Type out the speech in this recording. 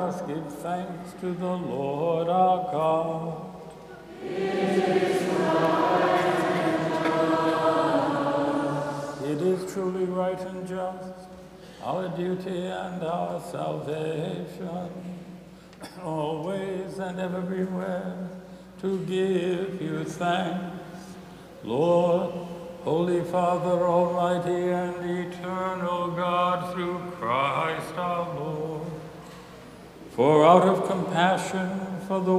us give thanks to the Lord our God. It is truly right and just, our duty and our salvation, always and everywhere, to give you thanks, Lord, Holy Father, Almighty and eternal God, through Christ our Lord. For out of compassion for the